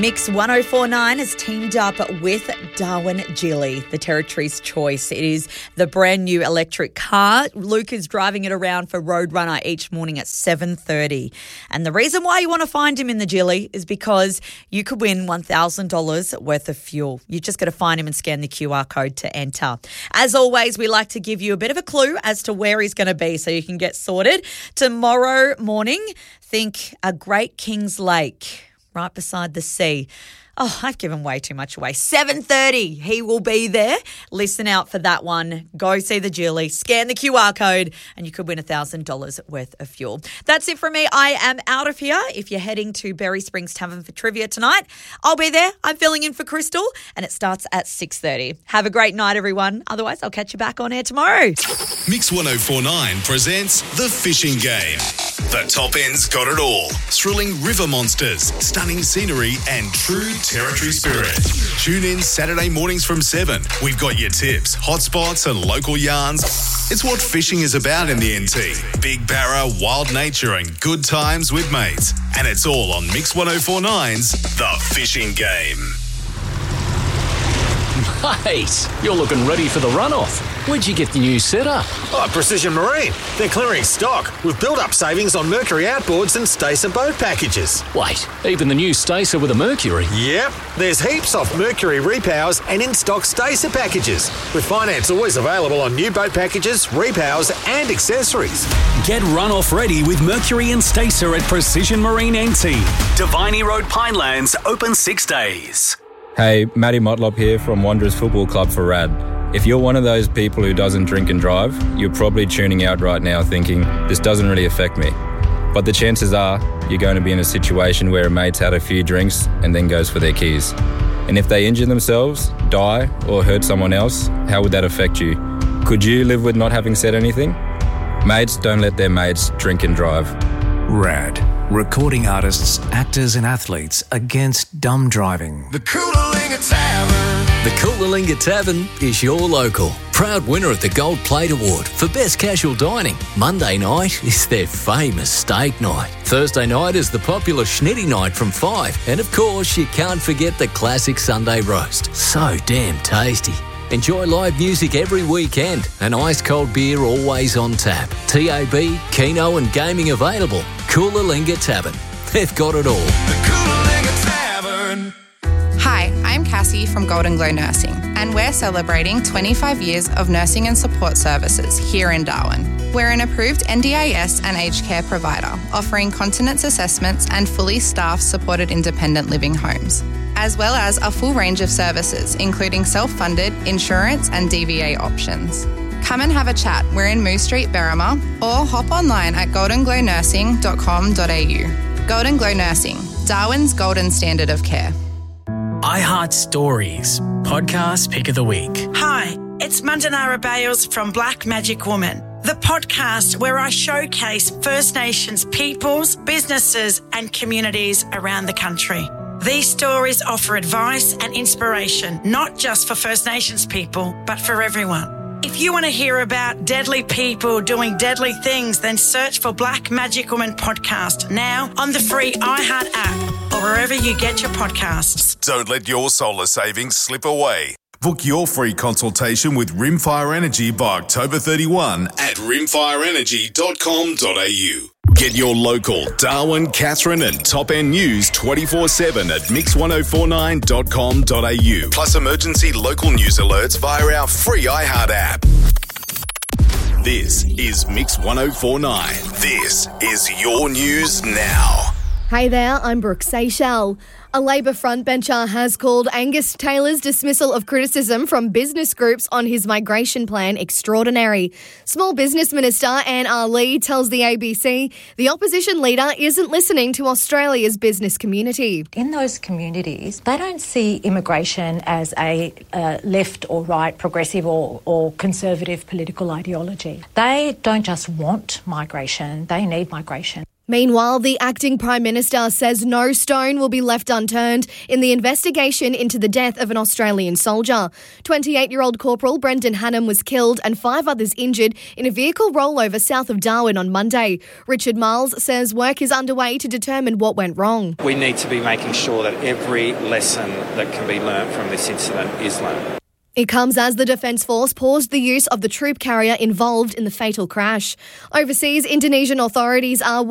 Mix 1049 has teamed up with Darwin Geely, the Territory's choice. It is the brand new electric car. Luke is driving it around for Roadrunner each morning at 7:30. And the reason why you want to find him in the Geely is because you could win $1,000 worth of fuel. You just got to find him and scan the QR code to enter. As always, we like to give you a bit of a clue as to where he's going to be so you can get sorted. Tomorrow morning, think a Great Kings Lake, right beside the sea. Oh, I've given way too much away. 7:30, he will be there. Listen out for that one. Go see the Geely, scan the QR code, and you could win $1,000 worth of fuel. That's it from me. I am out of here. If you're heading to Berry Springs Tavern for trivia tonight, I'll be there. I'm filling in for Crystal, and it starts at 6:30. Have a great night, everyone. Otherwise, I'll catch you back on air tomorrow. Mix 1049 presents The Fishing Game. The top end's got it all. Thrilling river monsters, stunning scenery, and true Territory spirit. Tune in Saturday mornings from 7. We've got your tips, hotspots, and local yarns. It's what fishing is about in the NT. Big barra, wild nature, and good times with mates. And it's all on Mix 1049's The Fishing Game. Mate, you're looking ready for the runoff. Where'd you get the new setup? Oh, Precision Marine. They're clearing stock. We've built up savings on Mercury outboards and Stacer boat packages. Wait, even the new Stacer with a Mercury? Yep. There's heaps off Mercury repowers and in-stock Stacer packages, with finance always available on new boat packages, repowers and accessories. Get runoff ready with Mercury and Stacer at Precision Marine NT. Diviney Road, Pinelands, open 6 days. Hey, Matty Motlop here from Wanderers Football Club for RAD. If you're one of those people who doesn't drink and drive, you're probably tuning out right now thinking, this doesn't really affect me. But the chances are you're going to be in a situation where a mate's had a few drinks and then goes for their keys. And if they injure themselves, die, or hurt someone else, how would that affect you? Could you live with not having said anything? Mates don't let their mates drink and drive. RAD. Recording artists, actors and athletes against dumb driving. The Coolalingga Tavern. The Coolalingga Tavern is your local. Proud winner of the Gold Plate Award for Best Casual Dining. Monday night is their famous steak night. Thursday night is the popular Schnitty night from 5. And of course, you can't forget the classic Sunday roast. So damn tasty. Enjoy live music every weekend and ice-cold beer always on tap. TAB, Keno and gaming available. Coolalingga Tavern. They've got it all. The Coolalingga Tavern. Hi, I'm Cassie from Golden Glow Nursing, and we're celebrating 25 years of nursing and support services here in Darwin. We're an approved NDIS and aged care provider, offering continence assessments and fully staffed supported independent living homes, as well as a full range of services, including self-funded, insurance and DVA options. Come and have a chat. We're in Moose Street, Berrima, or hop online at goldenglow.nursing.com.au. Golden Glow Nursing, Darwin's golden standard of care. iHeart Stories, podcast pick of the week. Hi, it's Mandanara Bales from Black Magic Woman, the podcast where I showcase First Nations peoples, businesses and communities around the country. These stories offer advice and inspiration, not just for First Nations people, but for everyone. If you want to hear about deadly people doing deadly things, then search for Black Magic Woman Podcast now on the free iHeart app or wherever you get your podcasts. Don't let your solar savings slip away. Book your free consultation with Rimfire Energy by October 31 at rimfireenergy.com.au. Get your local Darwin, Katherine and top-end news 24/7 at mix1049.com.au. Plus emergency local news alerts via our free iHeart app. This is Mix 1049. This is your news now. Hey there, I'm Brooke Seychelles. A Labor frontbencher has called Angus Taylor's dismissal of criticism from business groups on his migration plan extraordinary. Small Business Minister Anne R. Lee tells the ABC the opposition leader isn't listening to Australia's business community. In those communities, they don't see immigration as a left or right, progressive or conservative political ideology. They don't just want migration, they need migration. Meanwhile, the acting Prime Minister says no stone will be left unturned in the investigation into the death of an Australian soldier. 28-year-old Corporal Brendan Hannam was killed and 5 others injured in a vehicle rollover south of Darwin on Monday. Richard Miles says work is underway to determine what went wrong. We need to be making sure that every lesson that can be learnt from this incident is learnt. It comes as the Defence Force paused the use of the troop carrier involved in the fatal crash. Overseas, Indonesian authorities are